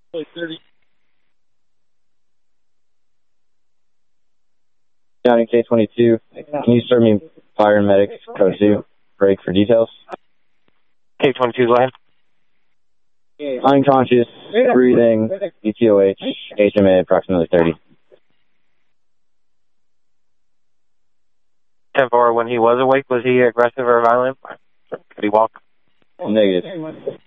County K-22. Can you serve me fire and medics code 2? Break for details. K-22, go ahead. Unconscious, breathing, ETOH, HMA approximately 30. 10-4, when he was awake, was he aggressive or violent? Could he walk? Negative.